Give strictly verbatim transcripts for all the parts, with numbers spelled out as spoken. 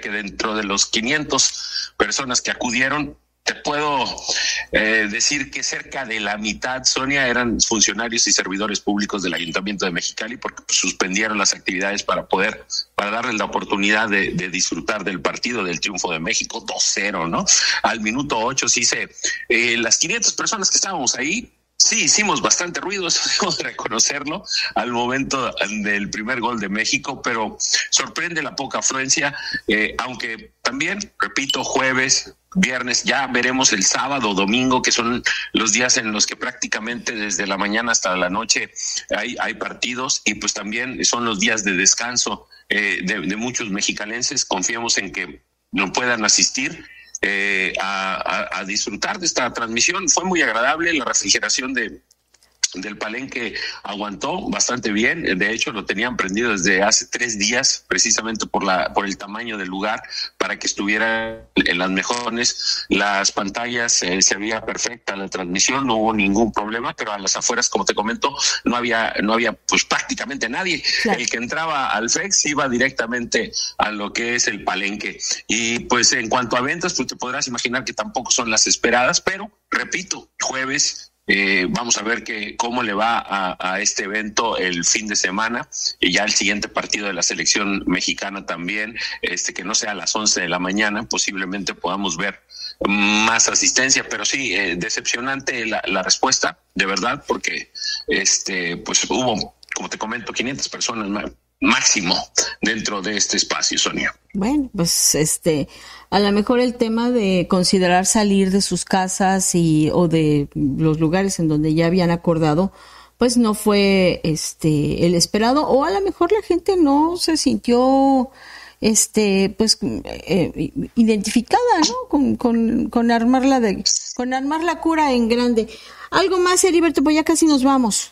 que dentro de los quinientas personas que acudieron, te puedo eh, decir que cerca de la mitad, Sonia, eran funcionarios y servidores públicos del Ayuntamiento de Mexicali, porque pues, suspendieron las actividades para poder, para darles la oportunidad de, de disfrutar del partido, del triunfo de México, dos cero, ¿no? Al minuto ocho, sí se, eh, las quinientas personas que estábamos ahí, sí, hicimos bastante ruido, eso debemos reconocerlo, al momento del primer gol de México, pero sorprende la poca afluencia, eh, aunque también, repito, jueves, viernes, ya veremos el sábado, domingo, que son los días en los que prácticamente desde la mañana hasta la noche hay, hay partidos, y pues también son los días de descanso eh, de, de muchos mexicalenses. Confiemos en que no puedan asistir eh, a, a, a disfrutar de esta transmisión. Fue muy agradable, la refrigeración de del Palenque aguantó bastante bien. De hecho, lo tenían prendido desde hace tres días, precisamente por la por el tamaño del lugar, para que estuviera en las mejores. Las pantallas eh, se veía perfecta la transmisión, no hubo ningún problema, pero a las afueras, como te comento, no había no había pues prácticamente nadie. Claro. El que entraba al F E X iba directamente a lo que es el Palenque. Y pues en cuanto a ventas, pues te podrás imaginar que tampoco son las esperadas, pero repito, jueves Eh, vamos a ver que cómo le va a, a este evento el fin de semana, y ya el siguiente partido de la selección mexicana también, este que no sea a las once de la mañana, posiblemente podamos ver más asistencia, pero sí, eh, decepcionante la, la respuesta, de verdad, porque este pues hubo, como te comento, quinientas personas más, máximo dentro de este espacio, Sonia. Bueno, pues este, a lo mejor el tema de considerar salir de sus casas y o de los lugares en donde ya habían acordado, pues no fue este el esperado, o a lo mejor la gente no se sintió este pues eh, identificada, ¿no? Con, con, con armarla de, con armar la cura en grande. Algo más, Heriberto, pues ya casi nos vamos.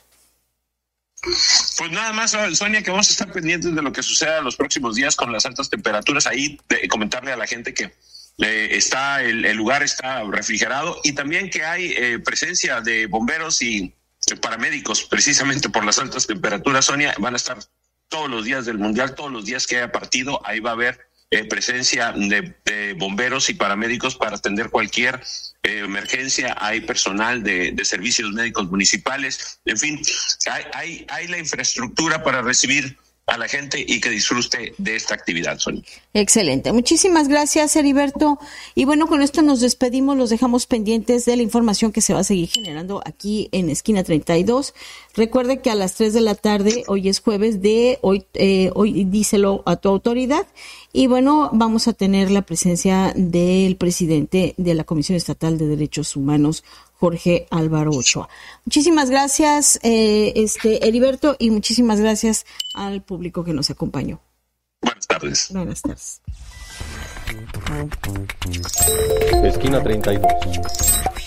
Pues nada más, Sonia, que vamos a estar pendientes de lo que suceda en los próximos días con las altas temperaturas. Ahí de, comentarle a la gente que eh, está el, el lugar está refrigerado, y también que hay eh, presencia de bomberos y eh, paramédicos, precisamente por las altas temperaturas. Sonia, van a estar todos los días del Mundial, todos los días que haya partido, ahí va a haber eh, presencia de, de bomberos y paramédicos para atender cualquier Eh, emergencia. Hay personal de, de servicios médicos municipales, en fin, hay, hay, hay la infraestructura para recibir a la gente y que disfrute de esta actividad, Sonia. Excelente, muchísimas gracias, Heriberto. Y bueno, con esto nos despedimos, los dejamos pendientes de la información que se va a seguir generando aquí en Esquina treinta y dos. Recuerde que a las tres de la tarde, hoy es jueves de hoy, eh, hoy díselo a tu autoridad. Y bueno, vamos a tener la presencia del presidente de la Comisión Estatal de Derechos Humanos, Jorge Álvaro Ochoa. Muchísimas gracias, eh, este Heriberto, y muchísimas gracias al público que nos acompañó. Buenas tardes. Buenas tardes. Esquina treinta y dos.